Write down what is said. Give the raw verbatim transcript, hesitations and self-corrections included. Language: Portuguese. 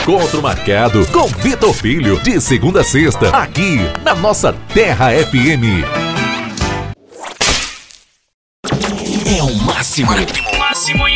Encontro marcado com Vitor Filho, de segunda a sexta, aqui na nossa Terra F M. É o máximo. Máximo.